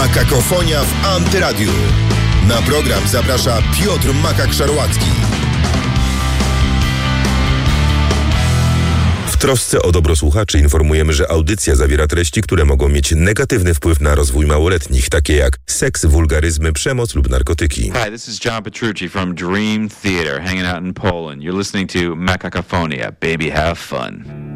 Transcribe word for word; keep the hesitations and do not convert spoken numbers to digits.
Makakofonia w Antyradiu. Na program zaprasza Piotr Makak-Szarłacki. W trosce o dobro słuchaczy informujemy, że audycja zawiera treści, które mogą mieć negatywny wpływ na rozwój małoletnich, takie jak seks, wulgaryzmy, przemoc lub narkotyki. Hi, this is John Petrucci from Dream Theater, hanging out in Poland. You're listening to Makakofonia. Baby, have fun.